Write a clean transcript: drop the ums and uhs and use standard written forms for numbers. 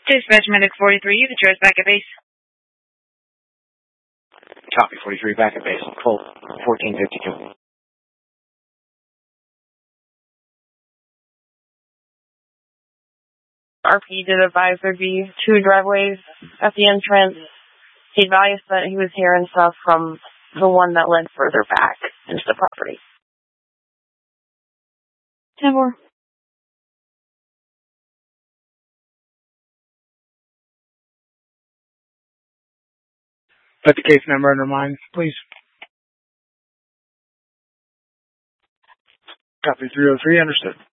Dispatch Medic 43, the trace back at base. Copy, 43, back at base. Full 1452. RP did advise there'd be 2 driveways at the entrance. He advised that he was hearing stuff from the one that led further back into the property. 10-4. Put the case number under mine, please. Copy 303, understood.